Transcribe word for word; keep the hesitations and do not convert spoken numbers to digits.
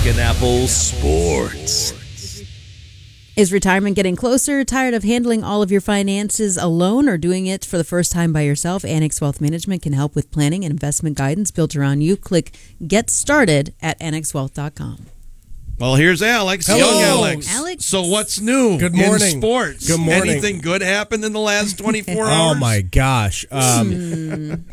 and Apple Sports. Is retirement getting closer? Tired of handling all of your finances alone or doing it for the first time by yourself? Annex Wealth Management can help with planning and investment guidance built around you. Click Get Started at annex wealth dot com. Well, here's Alex. Hello. Young Alex. Alex. So what's new Good morning. in sports? Good morning. Anything good happened in the last twenty-four Oh hours? my gosh. Um,